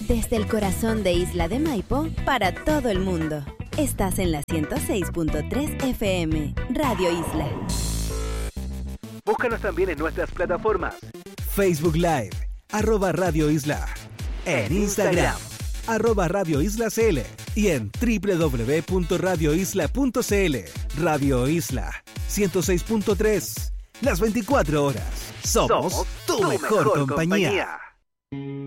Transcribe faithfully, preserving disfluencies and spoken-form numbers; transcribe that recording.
Desde el corazón de Isla de Maipo, para todo el mundo. Estás en la ciento seis punto tres F M, Radio Isla. Búscanos también en nuestras plataformas. Facebook Live, arroba Radio Isla. En Instagram, arroba Radio Isla C L. Y en doble u doble u doble u punto radio isla punto c l. Radio Isla, ciento seis punto tres. Las veinticuatro horas. Somos, Somos tu, tu mejor, mejor compañía. compañía.